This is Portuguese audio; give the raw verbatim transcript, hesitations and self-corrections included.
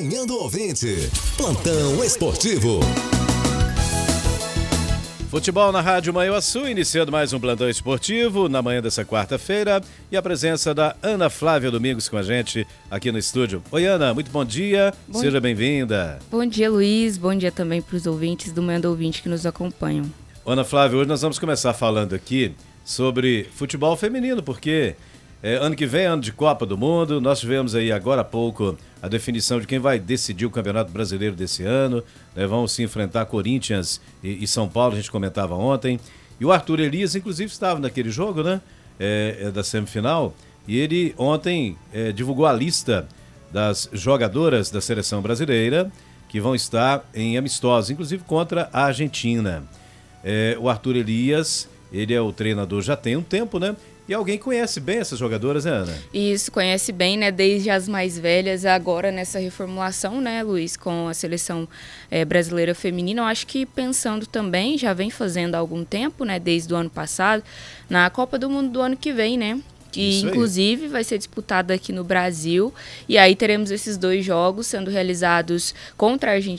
Manhã do Ouvinte. Plantão esportivo. Futebol na Rádio Manhuaçu, iniciando mais um plantão esportivo na manhã dessa quarta-feira e a presença da Ana Flávia Domingos com a gente aqui no estúdio. Oi, Ana, muito bom dia, bom seja bem-vinda. Bom dia, Luiz, bom dia também para os ouvintes do Manhã do Ouvinte que nos acompanham. Ana Flávia, hoje nós vamos começar falando aqui sobre futebol feminino, porque é, ano que vem é ano de Copa do Mundo, nós tivemos aí agora há pouco a definição de quem vai decidir o Campeonato Brasileiro desse ano, né? Vão se enfrentar Corinthians e, e São Paulo, a gente comentava ontem, e o Arthur Elias inclusive estava naquele jogo, né, é, é da semifinal, e ele ontem é, divulgou a lista das jogadoras da seleção brasileira que vão estar em amistosos, inclusive contra a Argentina. É, o Arthur Elias, ele é o treinador já tem um tempo, né? E alguém conhece bem essas jogadoras, né, Ana? Isso, conhece bem, né? Desde as mais velhas, agora nessa reformulação, né, Luiz, com a seleção é, brasileira feminina. Eu acho que pensando também, já vem fazendo há algum tempo, né? Desde o ano passado, na Copa do Mundo do ano que vem, né? Que inclusive vai ser disputada aqui no Brasil. E aí teremos esses dois jogos sendo realizados contra a Argentina